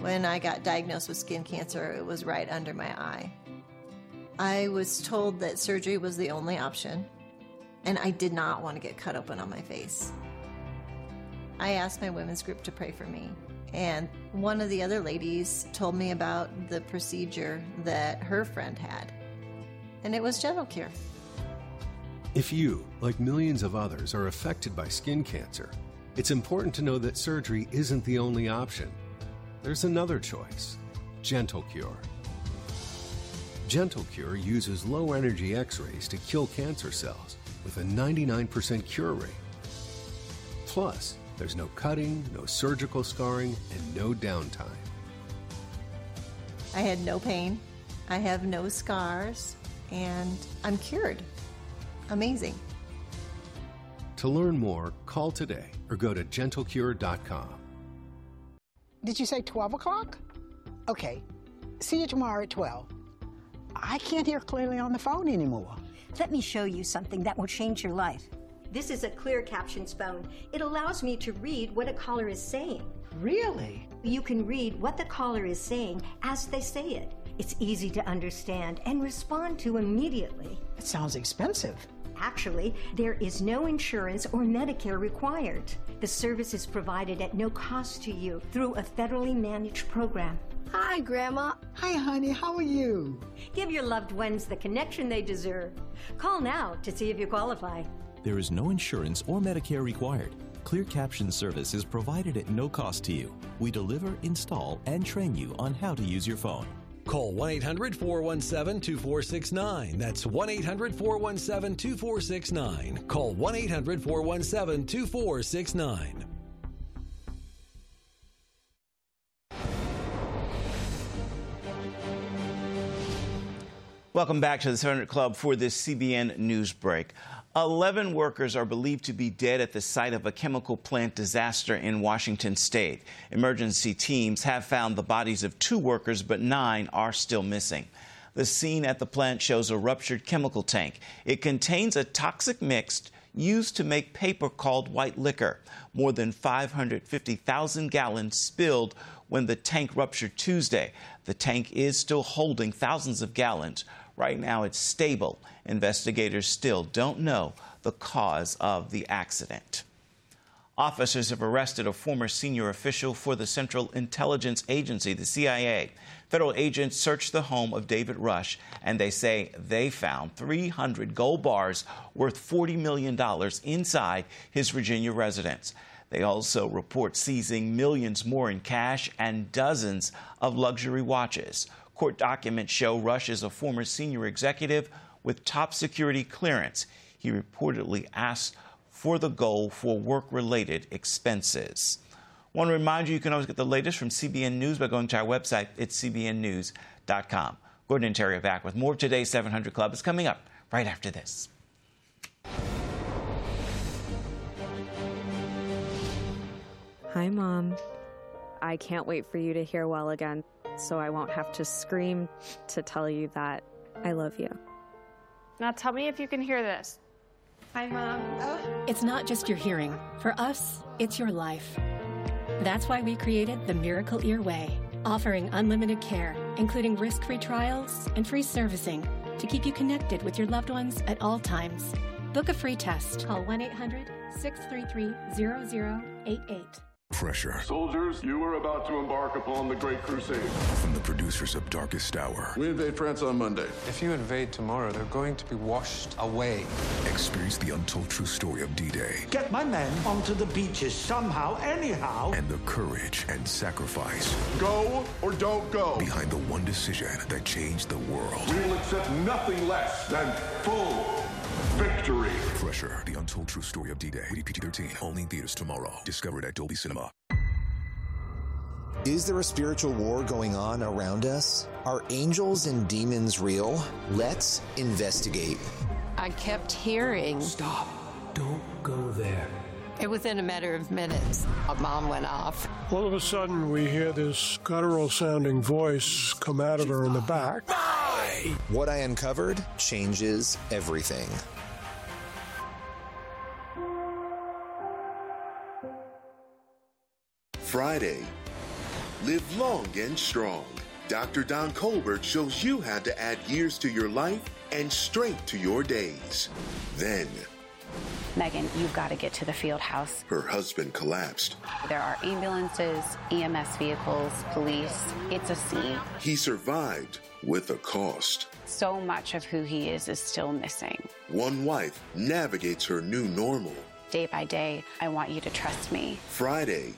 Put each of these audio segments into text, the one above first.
When I got diagnosed with skin cancer, it was right under my eye. I was told that surgery was the only option, and I did not want to get cut open on my face. I asked my women's group to pray for me, and one of the other ladies told me about the procedure that her friend had, and it was Gentle Cure. If you, like millions of others, are affected by skin cancer, it's important to know that surgery isn't the only option. There's another choice, Gentle Cure. Gentle Cure uses low-energy X-rays to kill cancer cells with a 99% cure rate. Plus, there's no cutting, no surgical scarring, and no downtime. I had no pain, I have no scars, and I'm cured. Amazing. To learn more, call today or go to gentlecure.com. Did you say 12 o'clock? Okay. See you tomorrow at 12. I can't hear clearly on the phone anymore. Let me show you something that will change your life. This is a Clear Captions phone. It allows me to read what a caller is saying. Really? You can read what the caller is saying as they say it. It's easy to understand and respond to immediately. It sounds expensive. Actually, there is no insurance or Medicare required. The service is provided at no cost to you through a federally managed program. Hi, Grandma. Hi, honey. How are you? Give your loved ones the connection they deserve. Call now to see if you qualify. There is no insurance or Medicare required. Clear Caption service is provided at no cost to you. We deliver, install, and train you on how to use your phone. Call 1-800-417-2469. That's 1-800-417-2469. Call 1-800-417-2469. Welcome back to the 700 Club for this CBN News Break. 11 workers are believed to be dead at the site of a chemical plant disaster in Washington state. Emergency teams have found the bodies of 2 workers, but 9 are still missing. The scene at the plant shows a ruptured chemical tank. It contains a toxic mix used to make paper called white liquor. More than 550,000 gallons spilled when the tank ruptured Tuesday. The tank is still holding thousands of gallons. Right now, it's stable. Investigators still don't know the cause of the accident. Officers have arrested a former senior official for the Central Intelligence Agency, the CIA. Federal agents searched the home of David Rush, and they say they found 300 gold bars worth $40 million inside his Virginia residence. They also report seizing millions more in cash and dozens of luxury watches. Court documents show Rush is a former senior executive with top security clearance. He reportedly asked for the gold for work-related expenses. I want to remind you can always get the latest from CBN News by going to our website at cbnnews.com. Gordon and Terry are back with more of today's 700 Club. It's coming up right after this. Hi, Mom. I can't wait for you to hear well again, so I won't have to scream to tell you that I love you. Now tell me if you can hear this. Hi, Mom. It's not just your hearing. For us, it's your life. That's why we created the Miracle Ear Way, offering unlimited care, including risk-free trials and free servicing to keep you connected with your loved ones at all times. Book a free test. Call 1-800-633-0088. Pressure. Soldiers, you are about to embark upon the Great Crusade. From the producers of Darkest Hour. We invade France on Monday. If you invade tomorrow, they're going to be washed away. Experience the untold true story of D-Day. Get my men onto the beaches somehow, anyhow. And the courage and sacrifice. Go or don't go. Behind the one decision that changed the world. We will accept nothing less than full victory. Pressure, the untold true story of D-Day. Rated PG-13. Only in theaters tomorrow. Discovered at Dolby Cinema. Is there a spiritual war going on around us? Are angels and demons real? Let's investigate. I kept hearing... Stop. Don't go there. It was in a matter of minutes. A bomb went off. All of a sudden, we hear this guttural-sounding voice come out of her in the back. What I uncovered changes everything. Friday, live long and strong. Dr. Don Colbert shows you how to add years to your life and strength to your days. Then, Megan, you've got to get to the field house. her husband collapsed. There are ambulances, EMS vehicles, police. It's a scene. He survived with a cost. So much of who he is still missing. One wife navigates her new normal. Day by day, I want you to trust me. Friday,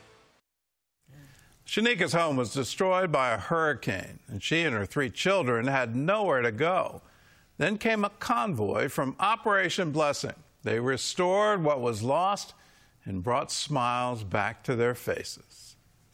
Shanika's home was destroyed by a hurricane, and she and her 3 children had nowhere to go. Then came a convoy from Operation Blessing. They restored what was lost and brought smiles back to their faces.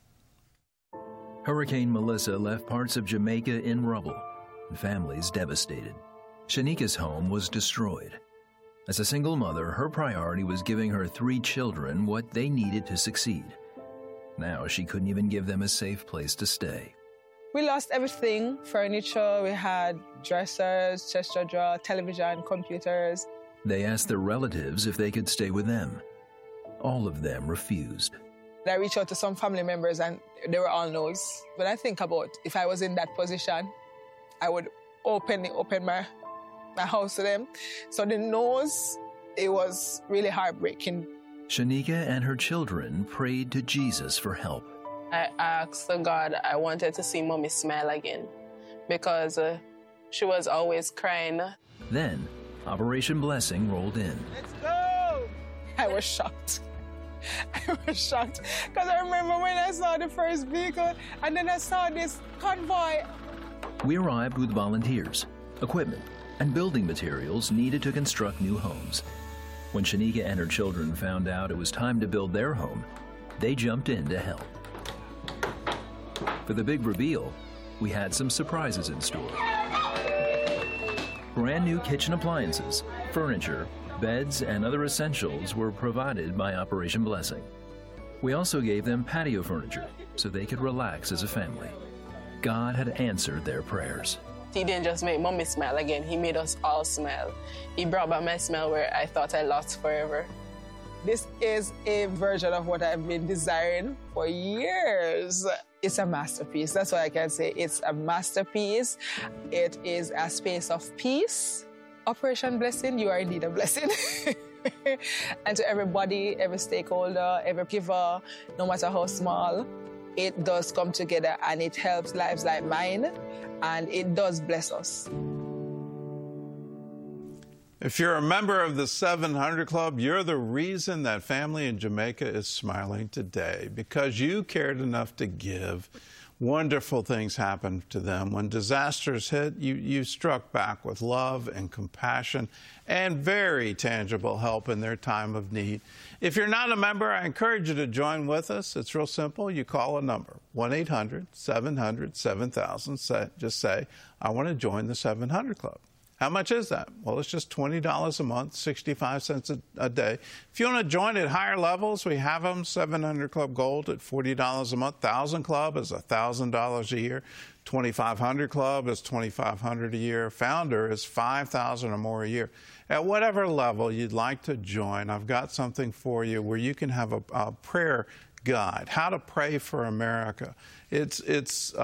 Hurricane Melissa left parts of Jamaica in rubble and families devastated. Shanika's home was destroyed. As a single mother, her priority was giving her 3 children what they needed to succeed. Now she couldn't even give them a safe place to stay. We lost everything: furniture, we had dressers, chest drawer, television, computers. They asked their relatives if they could stay with them. All of them refused. I reached out to some family members and they were all no's. When I think about if I was in that position, I would open my house to them. So the no's, it was really heartbreaking. Shanika and her children prayed to Jesus for help. I asked God, I wanted to see Mommy smile again because she was always crying. Then, Operation Blessing rolled in. Let's go! I was shocked. I was shocked because I remember when I saw the first vehicle and then I saw this convoy. We arrived with volunteers, equipment, and building materials needed to construct new homes. When Shanika and her children found out it was time to build their home, they jumped in to help. For the big reveal, we had some surprises in store. Brand new kitchen appliances, furniture, beds, and other essentials were provided by Operation Blessing. We also gave them patio furniture so they could relax as a family. God had answered their prayers. He didn't just make Mommy smile again, he made us all smile. He brought back my smile where I thought I lost forever. This is a version of what I've been desiring for years. It's a masterpiece. That's what I can say. It's a masterpiece. It is a space of peace. Operation Blessing, you are indeed a blessing. And to everybody, every stakeholder, every giver, no matter how small, it does come together and it helps lives like mine, and it does bless us. If you're a member of the 700 Club, you're the reason that family in Jamaica is smiling today, because you cared enough to give. Wonderful things happened to them. When disasters hit, you struck back with love and compassion and very tangible help in their time of need. If you're not a member, I encourage you to join with us. It's real simple. You call a number, 1-800-700-7000. Just say, I want to join the 700 Club. How much is that? Well, it's just $20 a month, 65 cents a day. If you want to join at higher levels, we have them. 700 Club Gold at $40 a month. 1,000 Club is $1,000 a year. 2,500 Club is $2,500 a year. Founder is $5,000 or more a year. At whatever level you'd like to join, I've got something for you where you can have a prayer guide, how to pray for America. It's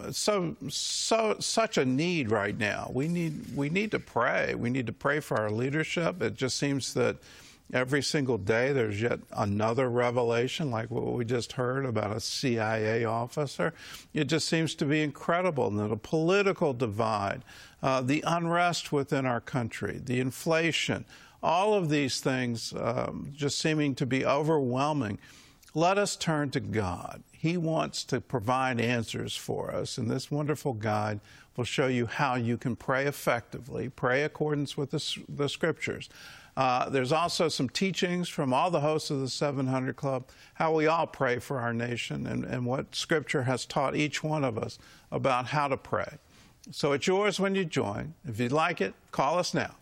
such a need right now. We need to pray. We need to pray for our leadership. It just seems that every single day there's yet another revelation, like what we just heard about a CIA officer. It just seems to be incredible. And the political divide, the unrest within our country, the inflation, all of these things just seeming to be overwhelming. Let us turn to God. He wants to provide answers for us, and this wonderful guide will show you how you can pray effectively, pray accordance with the Scriptures. There's also some teachings from all the hosts of the 700 Club, how we all pray for our nation and what Scripture has taught each one of us about how to pray. So it's yours when you join. If you'd like it, call us now,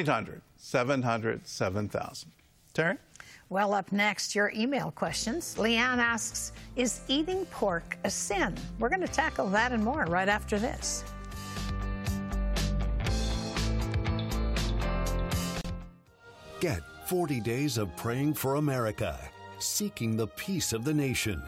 1-800-700-7000. Terry? Well, up next, your email questions. Leanne asks, is eating pork a sin? We're going to tackle that and more right after this. Get 40 days of praying for America, seeking the peace of the nation.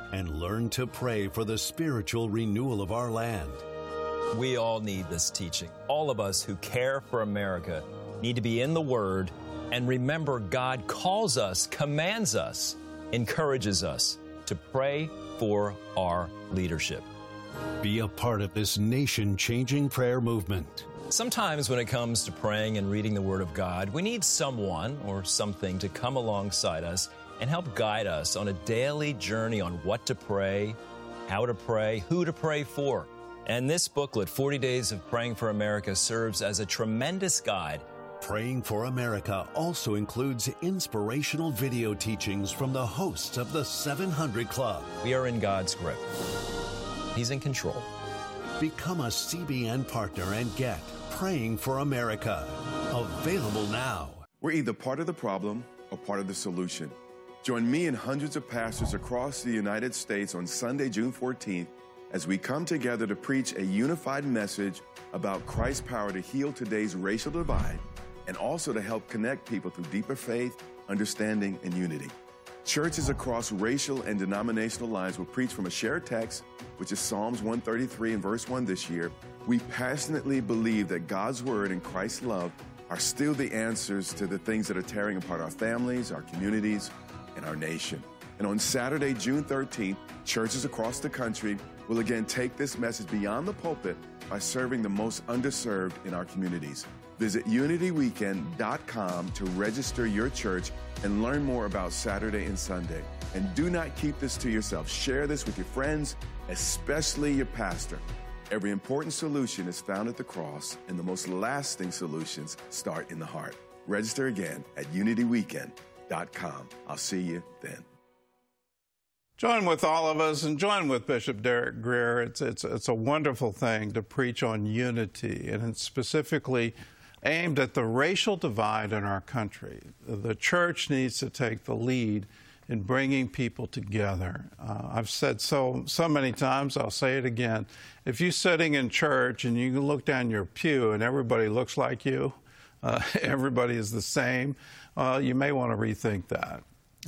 and learn to pray for the spiritual renewal of our land. We all need this teaching. All of us who care for America need to be in the Word and remember God calls us, commands us, encourages us to pray for our leadership. Be a part of this nation-changing prayer movement. Sometimes when it comes to praying and reading the Word of God, we need someone or something to come alongside us and help guide us on a daily journey on what to pray, how to pray, who to pray for. And this booklet, 40 Days of Praying for America, serves as a tremendous guide. Praying for America also includes inspirational video teachings from the hosts of the 700 Club. We are in God's grip. He's in control. Become a CBN partner and get Praying for America. Available now. We're either part of the problem or part of the solution. Join me and hundreds of pastors across the United States on Sunday, June 14th, as we come together to preach a unified message about Christ's power to heal today's racial divide and also to help connect people through deeper faith, understanding, and unity. Churches across racial and denominational lines will preach from a shared text, which is Psalms 133 and verse 1 this year. We passionately believe that God's word and Christ's love are still the answers to the things that are tearing apart our families, our communities, and our nation. And on Saturday, June 13th, churches across the country will again take this message beyond the pulpit by serving the most underserved in our communities. Visit unityweekend.com to register your church and learn more about Saturday and Sunday. And do not keep this to yourself. Share this with your friends, especially your pastor. Every important solution is found at the cross, and the most lasting solutions start in the heart. Register again at unityweekend.com. I'll see you then. Join with all of us and join with Bishop Derek Grier. It's a wonderful thing to preach on unity, and it's specifically aimed at the racial divide in our country. The church needs to take the lead in bringing people together. I've said so many times, I'll say it again. If you're sitting in church and you look down your pew and everybody looks like you, everybody is the same, you may want to rethink that.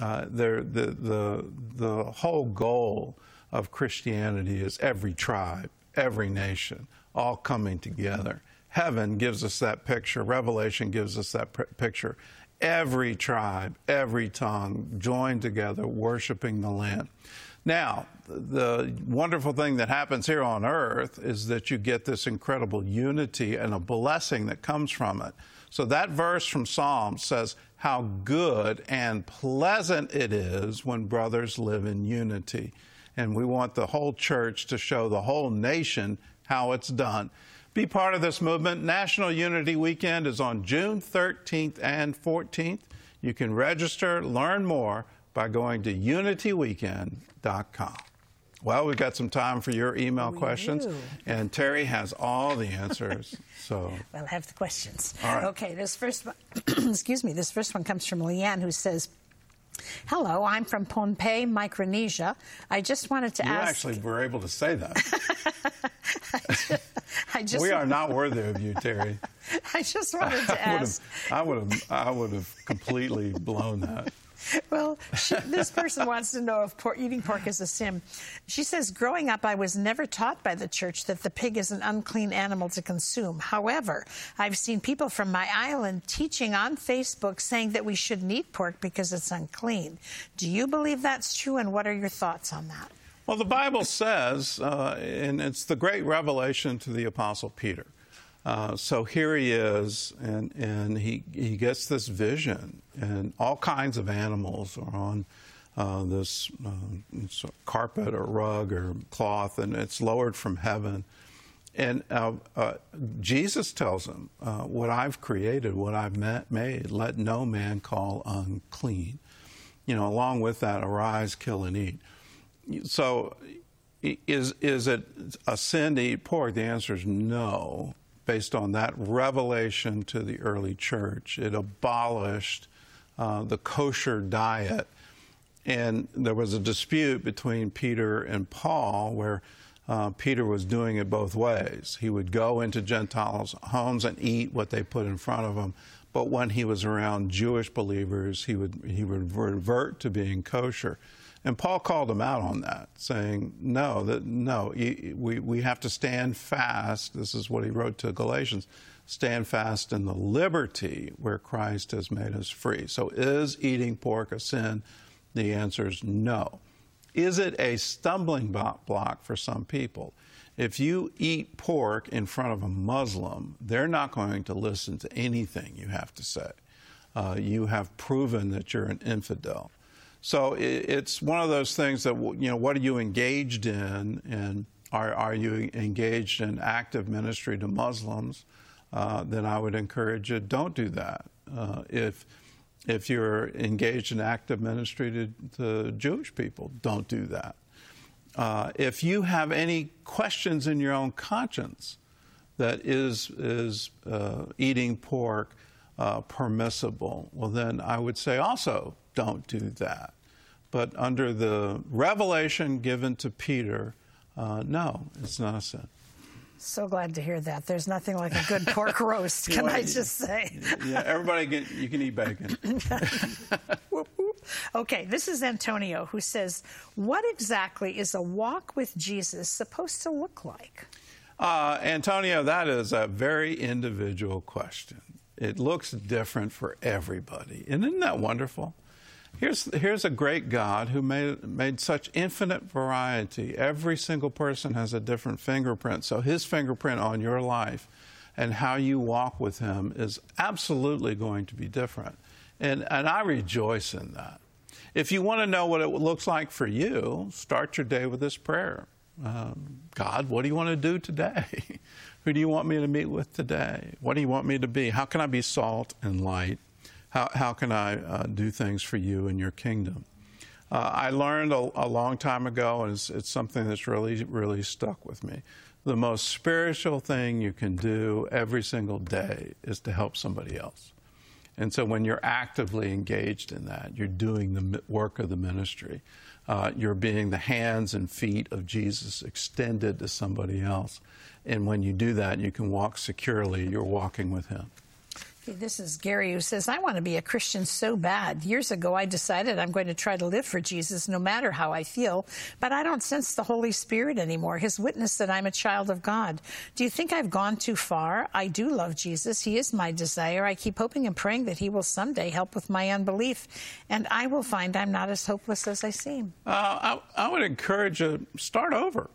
The whole goal of Christianity is every tribe, every nation, all coming together. Heaven gives us that picture. Revelation gives us that picture. Every tribe, every tongue joined together, worshiping the Lamb. Now, the wonderful thing that happens here on earth is that you get this incredible unity and a blessing that comes from it. So that verse from Psalms says how good and pleasant it is when brothers live in unity. And we want the whole church to show the whole nation how it's done. Be part of this movement. National Unity Weekend is on June 13th and 14th. You can register, learn more by going to unityweekend.com. Well, we've got some time for your email questions, and Terry has all the answers. So, well, I have the questions. All right. Okay, this first one, excuse me, this first one comes from Leanne, who says, hello, I'm from Pohnpei, Micronesia. I just wanted to ask... You actually were able to say that. We are not worthy of you, Terry. I just wanted to ask... I would have completely blown that. Well, this person wants to know if eating pork is a sin. She says, growing up, I was never taught by the church that the pig is an unclean animal to consume. However, I've seen people from my island teaching on Facebook saying that we shouldn't eat pork because it's unclean. Do you believe that's true, and what are your thoughts on that? Well, the Bible says, and it's the great revelation to the Apostle Peter. So here he is, and he gets this vision, and all kinds of animals are on this carpet or rug or cloth, and it's lowered from heaven. And Jesus tells him, what I've created, what I've made, let no man call unclean. You know, along with that, arise, kill, and eat. So is it a sin to eat pork? The answer is no. Based on that revelation to the early church, it abolished the kosher diet. And there was a dispute between Peter and Paul where Peter was doing it both ways. He would go into Gentiles' homes and eat what they put in front of him. But when he was around Jewish believers, he would revert to being kosher. And Paul called them out on that, saying, we have to stand fast. This is what he wrote to Galatians. Stand fast in the liberty where Christ has made us free. So is eating pork a sin? The answer is no. Is it a stumbling block for some people? If you eat pork in front of a Muslim, they're not going to listen to anything you have to say. You have proven that you're an infidel. So it's one of those things that, what are you engaged in? And are you engaged in active ministry to Muslims? Then I would encourage you, don't do that. If you're engaged in active ministry to Jewish people, don't do that. If you have any questions in your own conscience that is eating pork permissible, well, then I would say also don't do that. But under the revelation given to Peter, no, it's not a sin. So glad to hear that. There's nothing like a good pork roast, can I just say? Yeah, everybody, you can eat bacon. Okay, this is Antonio, who says, what exactly is a walk with Jesus supposed to look like? Antonio, that is a very individual question. It looks different for everybody. And isn't that wonderful? Here's a great God who made such infinite variety. Every single person has a different fingerprint. So his fingerprint on your life and how you walk with him is absolutely going to be different. And I rejoice in that. If you want to know what it looks like for you, start your day with this prayer. God, what do you want to do today? Who do you want me to meet with today? What do you want me to be? How can I be salt and light? How can I do things for you in your kingdom? I learned a long time ago, and it's something that's really, really stuck with me. The most spiritual thing you can do every single day is to help somebody else. And so when you're actively engaged in that, you're doing the work of the ministry. You're being the hands and feet of Jesus extended to somebody else. And when you do that, you can walk securely. You're walking with him. This is Gary, who says, I want to be a Christian so bad. Years ago, I decided I'm going to try to live for Jesus no matter how I feel, but I don't sense the Holy Spirit anymore, his witness that I'm a child of God. Do you think I've gone too far? I do love Jesus. He is my desire. I keep hoping and praying that he will someday help with my unbelief, and I will find I'm not as hopeless as I seem. I would encourage you, start over.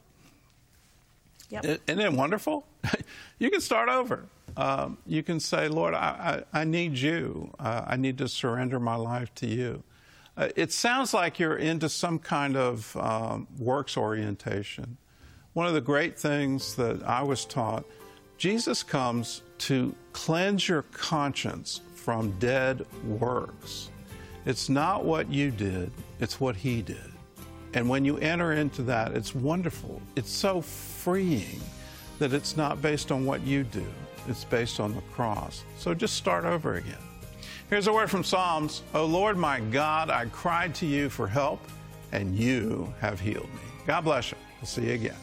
Yep. Isn't it wonderful? You can start over. You can say, Lord, I need you. I need to surrender my life to you. It sounds like you're into some kind of works orientation. One of the great things that I was taught, Jesus comes to cleanse your conscience from dead works. It's not what you did, it's what he did. And when you enter into that, it's wonderful. It's so freeing that it's not based on what you do. It's based on the cross. So just start over again. Here's a word from Psalms. O Lord, my God, I cried to you for help, and you have healed me. God bless you. We'll see you again.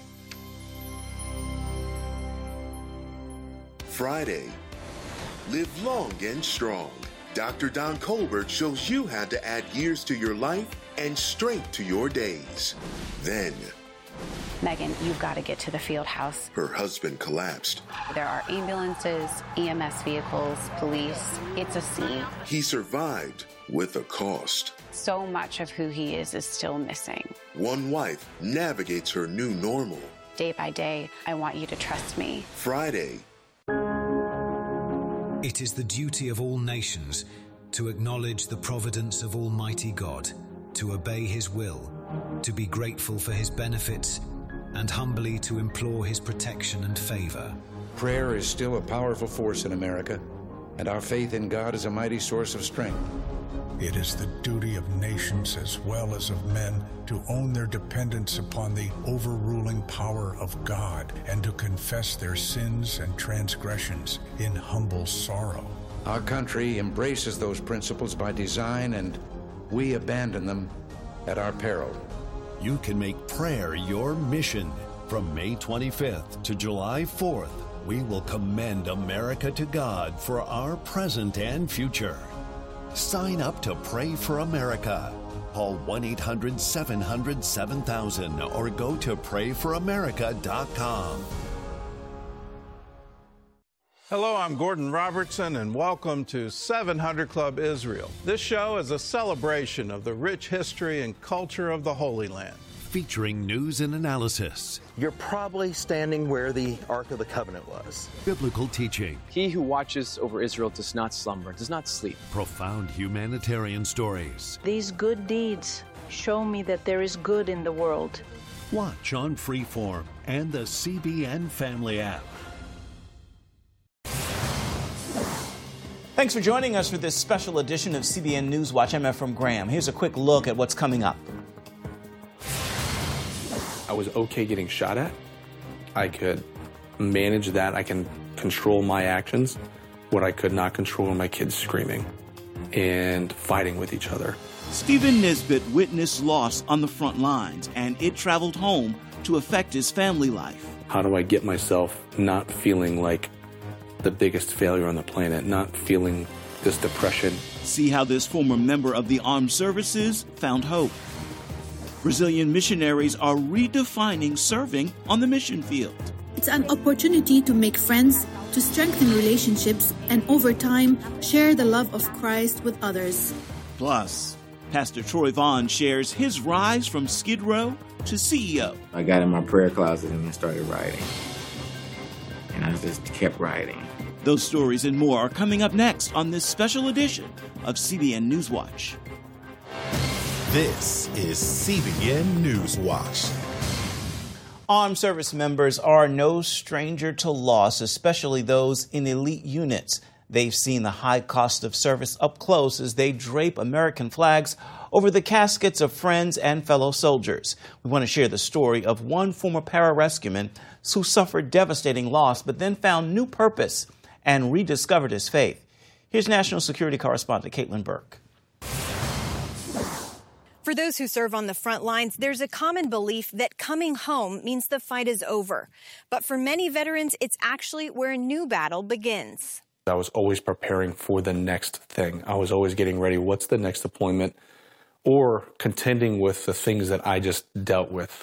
Friday, live long and strong. Dr. Don Colbert shows you how to add years to your life and strength to your days. Then, Megan, you've got to get to the field house. Her husband collapsed. There are ambulances, EMS vehicles, police. It's a scene. He survived with a cost. So much of who he is still missing. One wife navigates her new normal. Day by day, I want you to trust me. Friday. It is the duty of all nations to acknowledge the providence of Almighty God, to obey his will, to be grateful for his benefits, and humbly to implore his protection and favor. Prayer is still a powerful force in America, and our faith in God is a mighty source of strength. It is the duty of nations as well as of men to own their dependence upon the overruling power of God and to confess their sins and transgressions in humble sorrow. Our country embraces those principles by design, and we abandon them at our peril. You can make prayer your mission. From May 25th to July 4th, we will commend America to God for our present and future. Sign up to Pray for America. Call 1-800-700-7000 or go to prayforamerica.com. Hello, I'm Gordon Robertson, and welcome to 700 Club Israel. This show is a celebration of the rich history and culture of the Holy Land. Featuring news and analysis. You're probably standing where the Ark of the Covenant was. Biblical teaching. He who watches over Israel does not slumber, does not sleep. Profound humanitarian stories. These good deeds show me that there is good in the world. Watch on Freeform and the CBN Family app. Thanks for joining us for this special edition of CBN Newswatch. I'm Ephraim Graham. Here's a quick look at what's coming up. I was okay getting shot at. I could manage that. I can control my actions. What I could not control were my kids screaming and fighting with each other. Stephen Nisbet witnessed loss on the front lines, and it traveled home to affect his family life. How do I get myself not feeling like the biggest failure on the planet, not feeling this depression? See how this former member of the armed services found hope. Brazilian missionaries are redefining serving on the mission field. It's an opportunity to make friends, to strengthen relationships, and over time, share the love of Christ with others. Plus, Pastor Troy Vaughn shares his rise from Skid Row to CEO. I got in my prayer closet and I started writing. And I just kept writing. Those stories and more are coming up next on this special edition of CBN Newswatch. This is CBN Newswatch. Armed service members are no stranger to loss, especially those in elite units. They've seen the high cost of service up close as they drape American flags over the caskets of friends and fellow soldiers. We want to share the story of one former pararescueman who suffered devastating loss but then found new purpose and rediscovered his faith. Here's National Security Correspondent Caitlin Burke. For those who serve on the front lines, there's a common belief that coming home means the fight is over. But for many veterans, it's actually where a new battle begins. I was always preparing for the next thing. I was always getting ready. What's the next deployment? Or contending with the things that I just dealt with